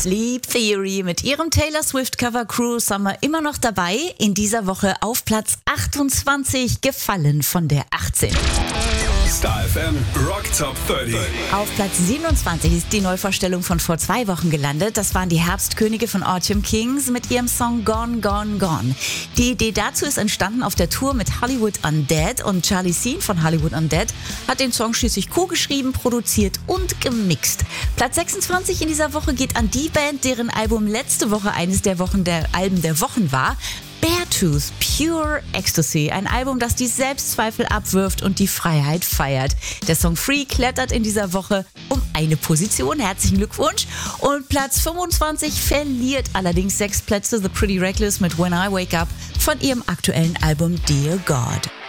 Sleep Theory mit ihrem Taylor Swift Cover Cruel Summer immer noch dabei. In dieser Woche auf Platz 28, gefallen von der 18. Star FM Rock Top 30. Auf Platz 27 ist die Neuvorstellung von vor 2 Wochen gelandet. Das waren die Herbstkönige von Autumn Kings mit ihrem Song Gone, Gone, Gone. Die Idee dazu ist entstanden auf der Tour mit Hollywood Undead und Charlie Sheen von Hollywood Undead hat den Song schließlich co-geschrieben, produziert und gemixt. Platz 26 in dieser Woche geht an die Band, deren Album letzte Woche eines der Alben der Wochen war. Beartooth, Pure Ecstasy, ein Album, das die Selbstzweifel abwirft und die Freiheit feiert. Der Song Free klettert in dieser Woche um eine Position. Herzlichen Glückwunsch. Und Platz 25 verliert allerdings 6 Plätze The Pretty Reckless mit When I Wake Up von ihrem aktuellen Album Dear God.